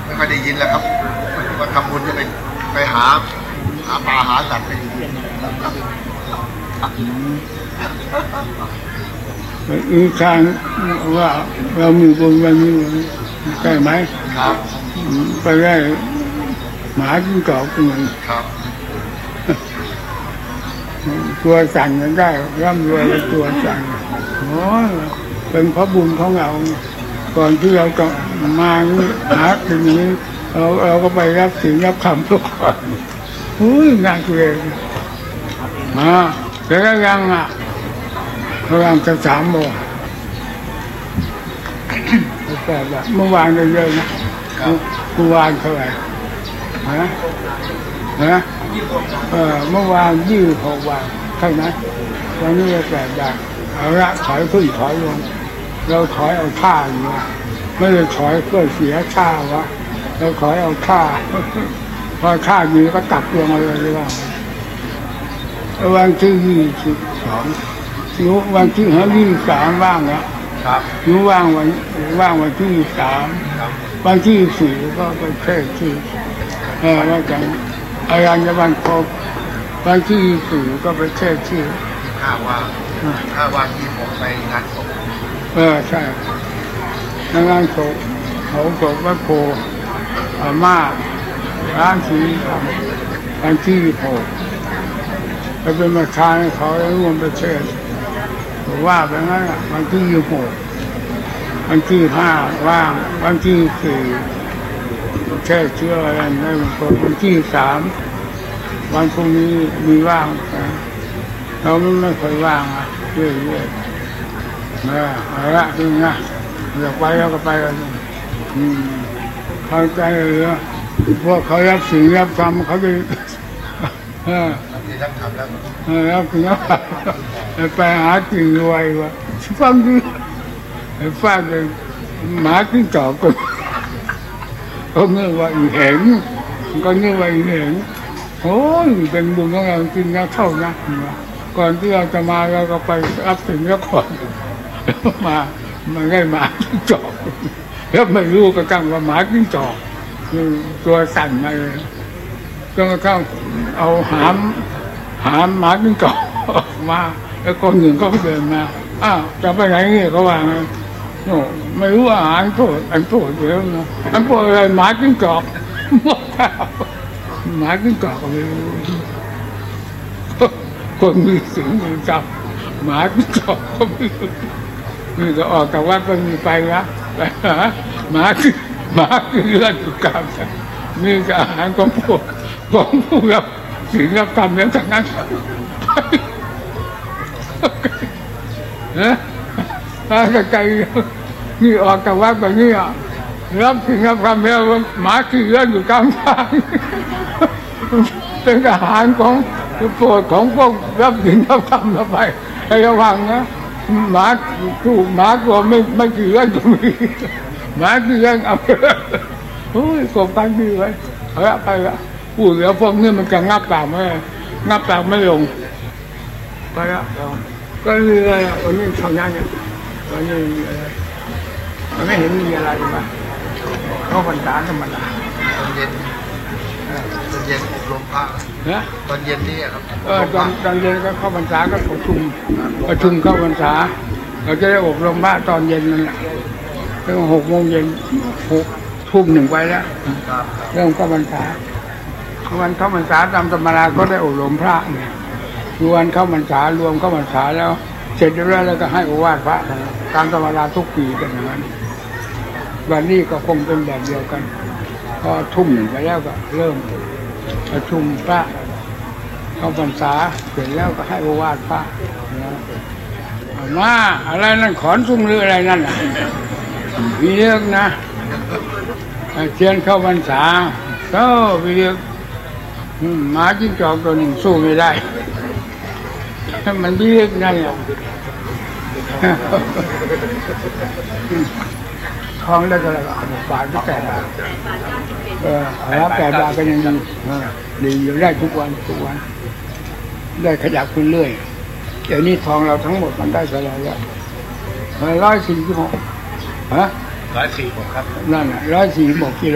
ไม่ค่อยได้ยินแล้วครับว่าทำบุญจะไปหาปลาหาสัตว์ไปอยู่อีกทางว่าเรามีบุญวันนี้ใช่ไหมครับไปได้หมาจิ้งจอกเหมือนครับตัวสั่นกันได้ร่ำรวยตัวสั่นโอ้เป็นเพราะบุญของเราก่อนที่เราจะมาหาสิ่งนี้เราก็ไปรับสิ่งรับคำทุกคนน่าเกลียดแต่ก็ยังพลังจะ3 โมงแต่แบบเมื่อวานก็เยอะนะเมื่อวานเท่าไหร่เมื่อวาน26 วันใช่ไหมวันนี้จะ8 อย่างเอาละถอยขึ้นถอยลงเราถอยเอาท่าอยู่ไม่ได้ถอยเพื่อเสียท่าวะเราถอยเอาท่าพอท่าดีก็ตักลงมาเลยว่าวันที่22วันที่23ว่างแล้วครับว่างวันที่23วันที่4ก็ไปเทศที่ว่าจังอาจารย์วันครบวันที่4ก็ไปเทศที่ 5 วันที่ผมไปงานศพใช่งานศพเขาศพวัดโพมาร้านสีวันที่6ไปเป็นประธานเขาแล้วรวมประเทศว่าไปงั้นวันที่6วันที่5ว่างวันที่4แค่เชื่ออะไรไม่วันที่3วันพรุ่งนี้มีว่างเราไม่เคยว่างเรื่อยๆเอาละจริงนะอยากไปแล้วก็ไปกันเข้าใจเลยพวกเขารับสิ่งรับคำเขาไปรับทำแล้วรับสิ่งรับไปหาสิ่งรวยวะฟังดิฟังเลยหมาจิ้งจอกก็เงื่อนว่าเห็นก็เงื่อนว่าเห็นโอ้ยเป็นบุญของเราจริงนะเท่านะก่อนที่เราจะมาเราก็ไปรับสิ่งแล้วก่อนมาได้หมาจิ้งจอกแล้วไม่รู้ก็ตั้งว่าหมาจิ้งจอกตัวสั่นมาเลยจนกระทั่งเอาหามหมาจิ้งจอกมาแล้วคนหนึ่งก็เดินมาจะไปไหนเนี่ยเขาว่าไม่รู้อาหารโทษเดี๋ยวนะโทษอะไรหมาจิ้งจอกหมาจิ้งจอกเลยคนมีสิ่งมีจับหมาจิ้งจอกก็ไม่รู้นี่ก็ออกจากวัดก็มีไปละหมาคือเลือดอยู่กลางนี่ก็อาหารของผู้รับสิ่งรับกรรมแล้วจากนั้นถ้าใจนี่ออกจากวัดแบบนี้รับสิ่งรับกรรมแล้วหมาคือเลือดอยู่กลางทางเป็นอาหารของโปรดของพวกรับสิ่งรับกรรมเราไปให้ระวังนะหมาตัวไม่กี่เรื่องก็มีหมากี่เรื่องเอาโอ้ยกบกันดีไว้เอาละไปละพูดแล้วพวกนี้มันจะงับปากไม่ลงไปละก็มีอะไรวันนี้เท่านั้นเนี่ยวันนี้มันไม่เห็นมีอะไรมาเขาบรรดาธรรมดาตอนเย็นอบรมพระตอนเย็นนี่ครับตอนเย็นก็เข้าพรรษาก็ประชุมเข้าพรรษาเราจะได้อบรมพระตอนเย็นนั่นแหละตั้ง6 โมงเย็น6 ทุ่ม 1ไปแล้วเริ่มเข้าพรรษาวันเข้าพรรษาตามธรรมดาก็ได้อบรมพระเนี่ยวันเข้าพรรษารวมเข้าพรรษาแล้วเสร็จแล้วก็ให้โอวาทพระตามธรรมดาทุกปีกันอย่างนั้นวันนี้ก็คงเป็นแบบเดียวกันพอทุ่ม 1ไปแล้วก็เริ่มประชุมพระเข้าพรรษาเสร็จแล้วก็ให้โอวาทพระมาอะไรนั่นขอนซุ้มหรืออะไรนั่นมีเยอะนะเชียนเข้าพรรษาก็มีเยอะหมาจิ้งจอกตัวหนึ่งสู้ไม่ได้มันมีเยอะนั่นแหละท้องได้ก็แล้วบาทก็8 บาทแล้ว8 บาทก็ยังดีอยู่ได้ทุกวันได้ขยับขึ้นเรื่อยเดี๋ยวนี้ทองเราทั้งหมดมันได้เท่าไหร่แล้ว146 146ครับนั่นน่ะ146 กิโล